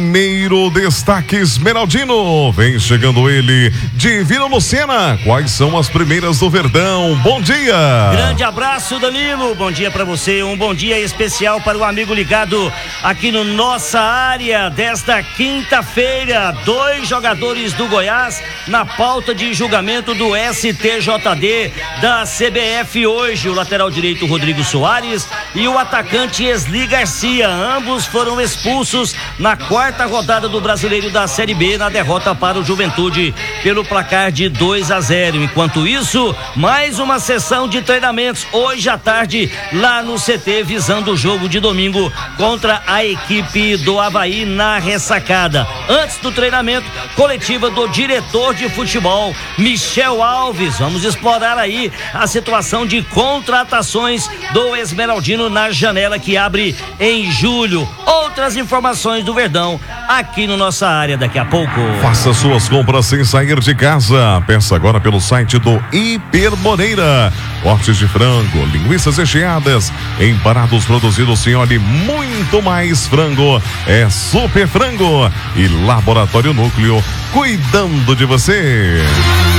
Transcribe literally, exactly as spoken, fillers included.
Primeiro destaque esmeraldino, vem chegando ele, Divino Lucena. Quais são as primeiras do Verdão? Bom dia. Grande abraço, Danilo, bom dia para você, um bom dia especial para o amigo ligado aqui no Nossa Área desta quinta-feira. Dois jogadores do Goiás na pauta de julgamento do S T J D da C B F hoje, o lateral direito Rodrigo Soares e o atacante Esli Garcia. Ambos foram expulsos na quarta quarta rodada do Brasileiro da Série B, na derrota para o Juventude pelo placar de dois a zero. Enquanto isso, mais uma sessão de treinamentos hoje à tarde lá no C T, visando o jogo de domingo contra a equipe do Avaí na ressacada. Antes do treinamento, coletiva do diretor de futebol Michel Alves. Vamos explorar aí a situação de contratações do Esmeraldino na janela que abre em julho. Outras informações do Verdão aqui no Nossa Área daqui a pouco. Faça suas compras sem sair de casa. Peça agora pelo site do Hiper Moreira. Cortes de frango, linguiças recheadas, empanados produzidos sem óleo e muito mais frango. É Super Frango e Laboratório Núcleo, cuidando de você.